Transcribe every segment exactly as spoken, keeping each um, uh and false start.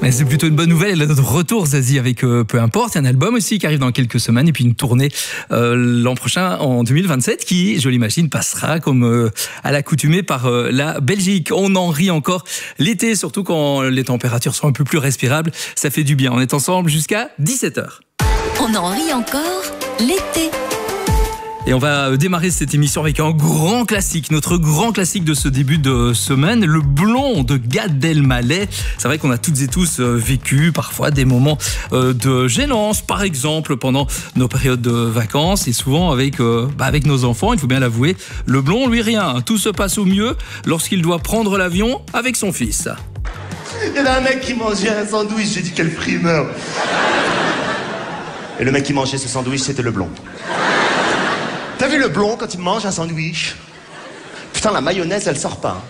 Mais c'est plutôt une bonne nouvelle. Elle a notre retour, Zazie, avec euh, Peu importe. Il y a un album aussi qui arrive dans quelques semaines et puis une tournée euh, l'an prochain en deux mille vingt-sept qui, je l'imagine, passera comme euh, à l'accoutumée par euh, la Belgique. On en rit encore l'été, surtout quand les températures sont un peu plus respirables. Ça fait du bien. On est ensemble jusqu'à dix-sept heures. On en rit encore l'été. Et on va démarrer cette émission avec un grand classique, notre grand classique de ce début de semaine, Le Blond de Gad Elmaleh. C'est vrai qu'on a toutes et tous vécu parfois des moments de gênance, par exemple pendant nos périodes de vacances et souvent avec, euh, bah avec nos enfants, il faut bien l'avouer. Le Blond, lui, rien. Tout se passe au mieux lorsqu'il doit prendre l'avion avec son fils. Il y en a un mec qui mangeait un sandwich, j'ai dit quel frimeur. Et le mec qui mangeait ce sandwich, c'était le blond. T'as vu le blond quand il mange un sandwich? Putain, la mayonnaise, elle sort pas.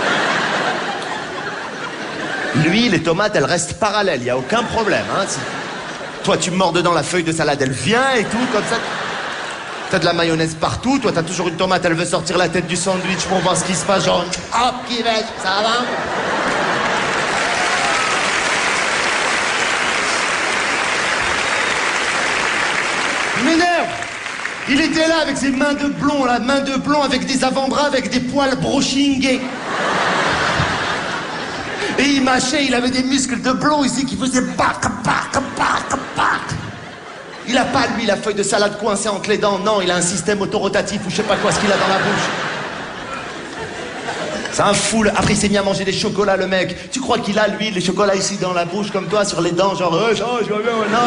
Lui, les tomates, elles restent parallèles, y a aucun problème. Hein. Toi, tu mords dedans, la feuille de salade, elle vient et tout, comme ça. T'as de la mayonnaise partout, toi, t'as toujours une tomate, elle veut sortir la tête du sandwich pour voir ce qui se passe, genre, hop, qui va, ça va? Il m'énerve. Il était là avec ses mains de blond, là, mains de blond avec des avant-bras, avec des poils brochingés. Et il mâchait, il avait des muscles de blond ici qui faisaient pac, pac, pac, pac. Il a pas, lui, la feuille de salade coincée entre les dents. Non, il a un système autorotatif ou je sais pas quoi, ce qu'il a dans la bouche. C'est un fou. Après, il s'est mis à manger des chocolats, le mec. Tu crois qu'il a, lui, les chocolats ici dans la bouche, comme toi, sur les dents, genre, euh, je vois bien, non.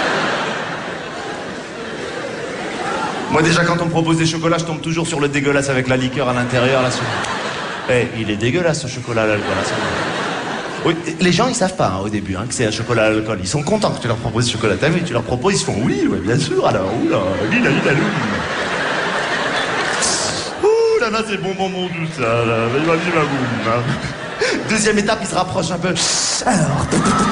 Moi, déjà, quand on me propose des chocolats, je tombe toujours sur le dégueulasse avec la liqueur à l'intérieur, là. Sur... Eh, il est dégueulasse, ce chocolat à l'alcool. Oui, les gens, ils savent pas, hein, au début, hein, que c'est un chocolat à l'alcool. Ils sont contents que tu leur proposes du chocolat. T'as vu, tu leur proposes, ils se font oui, ouais, bien sûr, alors, oula, lila, lila, lila. Ouh là là, c'est bon, bon, bon, tout ça, là. Vas-y, ma boum, hein. Deuxième étape, il se rapproche un peu. Alors...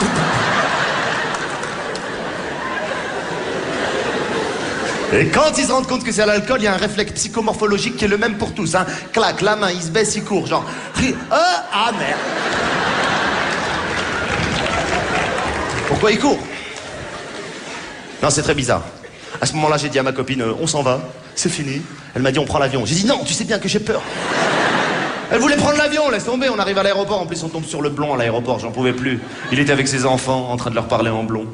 Et quand ils se rendent compte que c'est à l'alcool, il y a un réflexe psychomorphologique qui est le même pour tous. Hein. Clac, la main, il se baisse, il court, genre... Ah, ah merde. Pourquoi il court? Non, c'est très bizarre. À ce moment-là, j'ai dit à ma copine, euh, on s'en va, c'est fini. Elle m'a dit, on prend l'avion. J'ai dit, non, tu sais bien que j'ai peur. Elle voulait prendre l'avion, laisse tomber, on arrive à l'aéroport. En plus, on tombe sur le blond à l'aéroport, j'en pouvais plus. Il était avec ses enfants, en train de leur parler en blond.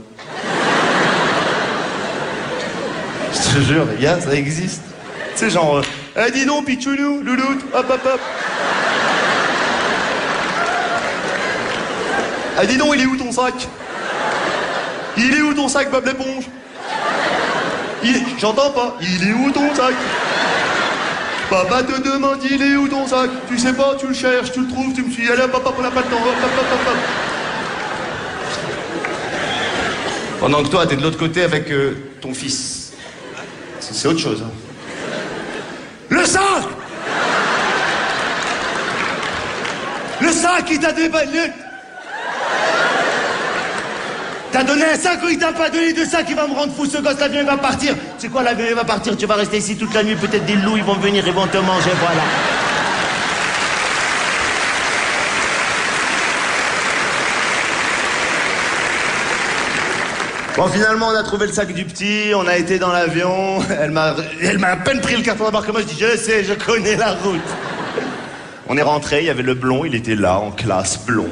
Je te jure, les gars, ça existe. Tu sais, genre, eh, hey, dis donc, pichounou, louloute, hop, hop, hop. Eh, hey, dis donc, il est où ton sac? Il est où ton sac, Bob l'éponge? Il... J'entends pas. Il est où ton sac? Papa te demande, il est où ton sac? Tu sais pas, tu le cherches, tu le trouves, tu me suis. Allez, papa, on n'a pas le temps, hop, hop, hop, hop. Pendant que toi, t'es de l'autre côté avec euh, ton fils. C'est autre chose. Hein. Le sac! Le sac, il t'a débalé. T'as donné un sac ou il t'a pas donné de sac? Il va me rendre fou, ce gosse, l'avion, il va partir. C'est quoi, l'avion, il va partir? Tu vas rester ici toute la nuit, peut-être des loups, ils vont venir, ils vont te manger, voilà. Bon, finalement, on a trouvé le sac du petit, on a été dans l'avion, elle m'a elle m'a à peine pris le carton d'embarquement, je dis, je sais, je connais la route. On est rentré, il y avait le blond, il était là, en classe, blond.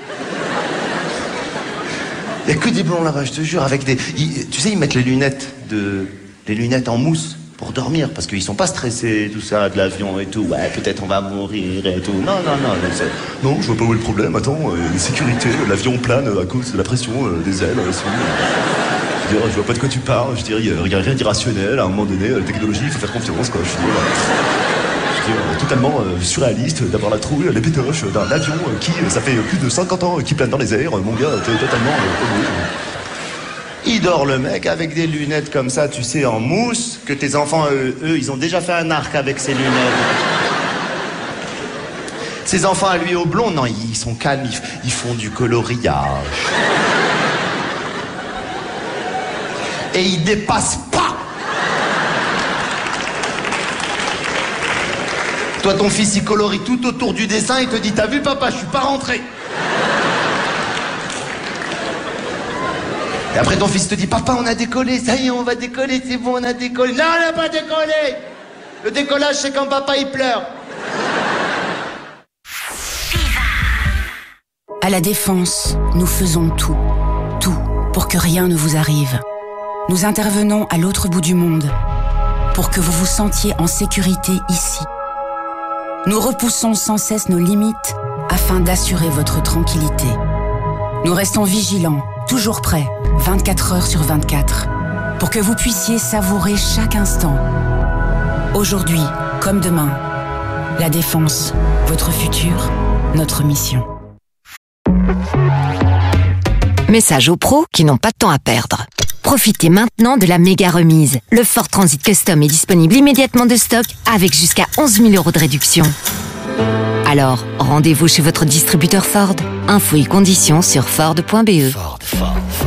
Il n'y a que des blonds là-bas, je te jure, avec des... Ils, tu sais, ils mettent les lunettes de... les lunettes en mousse pour dormir, parce qu'ils sont pas stressés, tout ça, de l'avion et tout. Ouais, peut-être on va mourir et tout. Non, non, non. Non, non je vois pas où est le problème. Attends, euh, sécurité, l'avion plane à cause de la pression euh, des ailes. Euh, je veux dire, je vois pas de quoi tu parles. Je dirais, il n'y a rien d'irrationnel. À un moment donné, la technologie, il faut faire confiance, quoi. Je veux dire, je veux dire totalement euh, surréaliste d'avoir la trouille, les pétoches d'un avion euh, qui, euh, ça fait plus de cinquante ans, euh, qui plane dans les airs. Mon gars, t'es totalement... Euh, Il dort le mec avec des lunettes comme ça, tu sais, en mousse, que tes enfants, eux, eux, ils ont déjà fait un arc avec ces lunettes. Ces enfants à lui au blond, non, ils sont calmes, ils, ils font du coloriage. Et ils dépassent pas. Toi, ton fils, il colorie tout autour du dessin, il te dit, t'as vu, papa, je suis pas rentré. Et après ton fils te dit, papa, on a décollé, ça y est, on va décoller, c'est bon, on a décollé. Non, on n'a pas décollé. Le décollage, c'est quand papa, il pleure. À la Défense, nous faisons tout, tout pour que rien ne vous arrive. Nous intervenons à l'autre bout du monde pour que vous vous sentiez en sécurité ici. Nous repoussons sans cesse nos limites afin d'assurer votre tranquillité. Nous restons vigilants, toujours prêts, vingt-quatre heures sur vingt-quatre, pour que vous puissiez savourer chaque instant. Aujourd'hui, comme demain, la Défense, votre futur, notre mission. Message aux pros qui n'ont pas de temps à perdre. Profitez maintenant de la méga remise. Le Ford Transit Custom est disponible immédiatement de stock avec jusqu'à onze mille euros de réduction. Alors, rendez-vous chez votre distributeur Ford. Infos et conditions sur Ford point B E. Ford, Ford.